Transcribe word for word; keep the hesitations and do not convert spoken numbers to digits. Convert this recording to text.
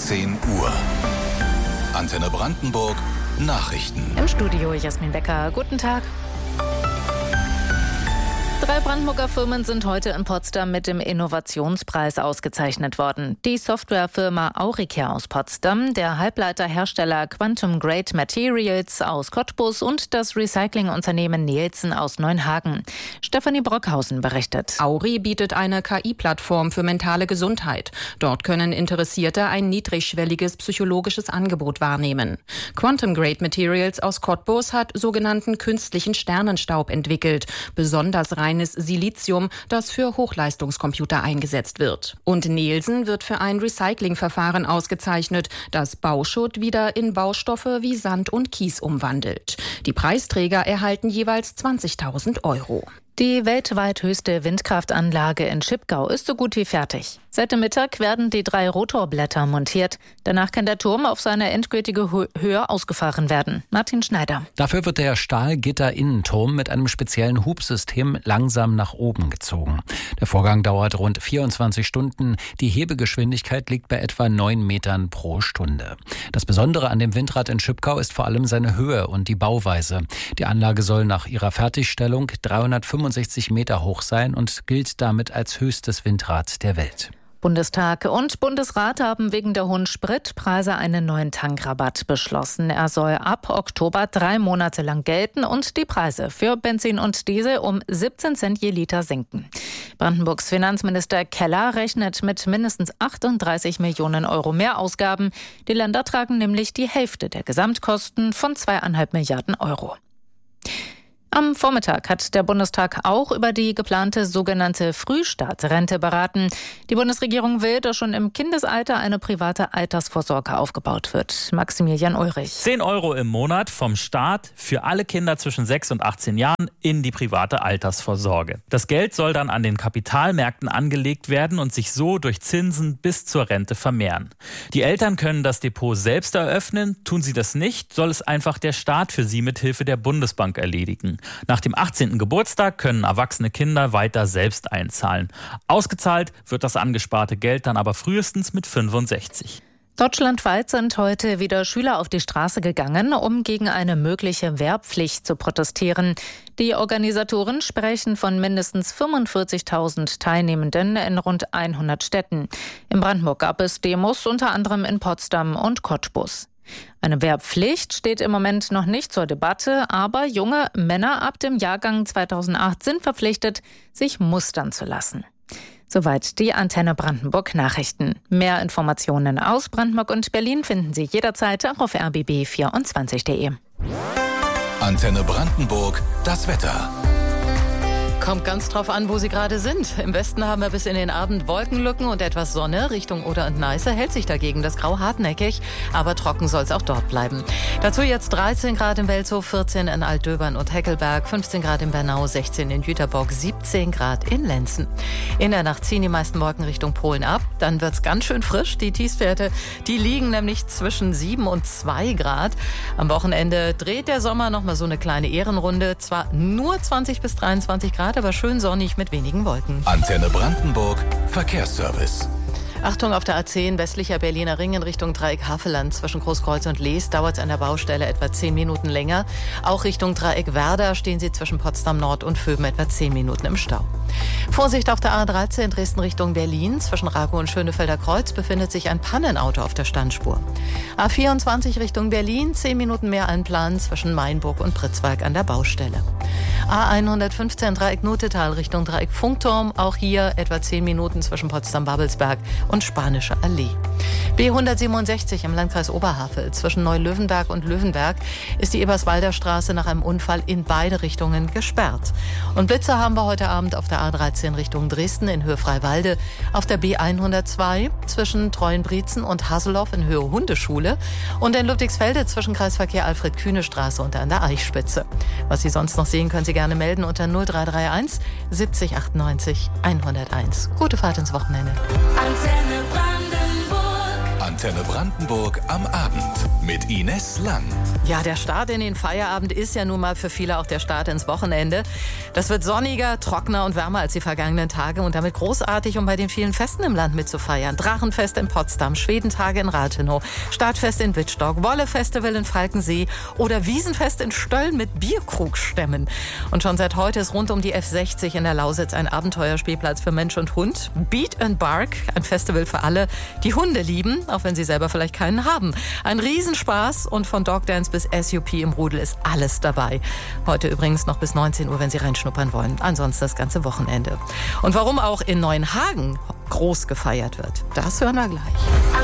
zehn Uhr. Antenne Brandenburg Nachrichten. Im Studio Jasmin Becker. Guten Tag. Drei Brandenburger Firmen sind heute in Potsdam mit dem Innovationspreis ausgezeichnet worden. Die Softwarefirma Auricare aus Potsdam, der Halbleiterhersteller Quantum Grade Materials aus Cottbus und das Recyclingunternehmen Nielsen aus Neuenhagen. Stefanie Brockhausen berichtet. Auri bietet eine K I-Plattform für mentale Gesundheit. Dort können Interessierte ein niedrigschwelliges psychologisches Angebot wahrnehmen. Quantum Grade Materials aus Cottbus hat sogenannten künstlichen Sternenstaub entwickelt, besonders reines Silizium, das für Hochleistungscomputer eingesetzt wird. Und Nielsen wird für ein Recyclingverfahren ausgezeichnet, das Bauschutt wieder in Baustoffe wie Sand und Kies umwandelt. Die Preisträger erhalten jeweils zwanzigtausend Euro. Die weltweit höchste Windkraftanlage in Schipgau ist so gut wie fertig. Seit dem Mittag werden die drei Rotorblätter montiert. Danach kann der Turm auf seine endgültige Höhe ausgefahren werden. Martin Schneider. Dafür wird der Stahlgitter-Innenturm mit einem speziellen Hubsystem langsam nach oben gezogen. Der Vorgang dauert rund vierundzwanzig Stunden. Die Hebegeschwindigkeit liegt bei etwa neun Metern pro Stunde. Das Besondere an dem Windrad in Schipgau ist vor allem seine Höhe und die Bauweise. Die Anlage soll nach ihrer Fertigstellung dreihundertfünfundsechzig Meter hoch sein und gilt damit als höchstes Windrad der Welt. Bundestag und Bundesrat haben wegen der hohen Spritpreise einen neuen Tankrabatt beschlossen. Er soll ab Oktober drei Monate lang gelten und die Preise für Benzin und Diesel um siebzehn Cent je Liter senken. Brandenburgs Finanzminister Keller rechnet mit mindestens achtunddreißig Millionen Euro Mehrausgaben. Die Länder tragen nämlich die Hälfte der Gesamtkosten von zweieinhalb Milliarden Euro. Am Vormittag hat der Bundestag auch über die geplante sogenannte Frühstartrente beraten. Die Bundesregierung will, dass schon im Kindesalter eine private Altersvorsorge aufgebaut wird. Maximilian Ulrich. zehn Euro im Monat vom Staat für alle Kinder zwischen sechs und achtzehn Jahren in die private Altersvorsorge. Das Geld soll dann an den Kapitalmärkten angelegt werden und sich so durch Zinsen bis zur Rente vermehren. Die Eltern können das Depot selbst eröffnen. Tun sie das nicht, soll es einfach der Staat für sie mit Hilfe der Bundesbank erledigen. Nach dem achtzehnten Geburtstag können erwachsene Kinder weiter selbst einzahlen. Ausgezahlt wird das angesparte Geld dann aber frühestens mit fünfundsechzig. Deutschlandweit sind heute wieder Schüler auf die Straße gegangen, um gegen eine mögliche Wehrpflicht zu protestieren. Die Organisatoren sprechen von mindestens fünfundvierzigtausend Teilnehmenden in rund hundert Städten. In Brandenburg gab es Demos, unter anderem in Potsdam und Cottbus. Eine Wehrpflicht steht im Moment noch nicht zur Debatte, aber junge Männer ab dem Jahrgang zweitausendacht sind verpflichtet, sich mustern zu lassen. Soweit die Antenne Brandenburg Nachrichten. Mehr Informationen aus Brandenburg und Berlin finden Sie jederzeit auch auf r b b vierundzwanzig punkt de. Antenne Brandenburg, das Wetter. Kommt ganz drauf an, wo Sie gerade sind. Im Westen haben wir bis in den Abend Wolkenlücken und etwas Sonne. Richtung Oder und Neiße hält sich dagegen das Grau hartnäckig, aber trocken soll es auch dort bleiben. Dazu jetzt dreizehn Grad im Welzow, vierzehn in Altdöbern und Heckelberg, fünfzehn Grad in Bernau, sechzehn in Jüterbock, siebzehn Grad in Lenzen. In der Nacht ziehen die meisten Wolken Richtung Polen ab. Dann wird's ganz schön frisch. Die Tiefstwerte, die liegen nämlich zwischen sieben und zwei Grad. Am Wochenende dreht der Sommer noch mal so eine kleine Ehrenrunde. Zwar nur zwanzig bis dreiundzwanzig Grad, aber schön sonnig mit wenigen Wolken. Antenne Brandenburg, Verkehrsservice. Achtung auf der A zehn, westlicher Berliner Ring in Richtung Dreieck Havelland. Zwischen Großkreuz und Lees dauert es an der Baustelle etwa zehn Minuten länger. Auch Richtung Dreieck Werder stehen Sie zwischen Potsdam Nord und Vöben etwa zehn Minuten im Stau. Vorsicht auf der A dreizehn Dresden Richtung Berlin. Zwischen Rakow und Schönefelder Kreuz befindet sich ein Pannenauto auf der Standspur. A vierundzwanzig Richtung Berlin, zehn Minuten mehr einplanen zwischen Mainburg und Pritzwalk an der Baustelle. A hundertfünfzehn Dreieck Notetal Richtung Dreieck Funkturm. Auch hier etwa zehn Minuten zwischen Potsdam-Babelsberg und Spanische Allee. B hundertsiebenundsechzig im Landkreis Oberhavel. Zwischen Neulöwenberg und Löwenberg ist die Eberswalder Straße nach einem Unfall in beide Richtungen gesperrt. Und Blitze haben wir heute Abend auf der A dreizehn Richtung Dresden in Höhe Freiwalde, auf der B hundertzwei zwischen Treuenbrietzen und Hasselhoff in Höhe Hundeschule und in Ludwigsfelde zwischen Kreisverkehr Alfred-Kühne-Straße und an der Eichspitze. Was Sie sonst noch sehen, können Sie gerne melden unter null drei drei eins siebzig achtundneunzig hunderteins. Gute Fahrt ins Wochenende. Antenne Brandenburg. Antenne Antenne Brandenburg am Abend mit Ines Lang. Ja, der Start in den Feierabend ist ja nun mal für viele auch der Start ins Wochenende. Das wird sonniger, trockener und wärmer als die vergangenen Tage und damit großartig, um bei den vielen Festen im Land mitzufeiern. Drachenfest in Potsdam, Schwedentage in Rathenow, Startfest in Wittstock, Wolle-Festival in Falkensee oder Wiesenfest in Stölln mit Bierkrugstämmen. Und schon seit heute ist rund um die F sechzig in der Lausitz ein Abenteuerspielplatz für Mensch und Hund. Beat and Bark, ein Festival für alle, die Hunde lieben, auch wenn sie selber vielleicht keinen haben. Ein Riesenspaß und von Dogdance bis S U P im Rudel ist alles dabei. Heute übrigens noch bis neunzehn Uhr, wenn Sie reinschnuppern wollen. Ansonsten das ganze Wochenende. Und warum auch in Neuenhagen groß gefeiert wird, das hören wir gleich.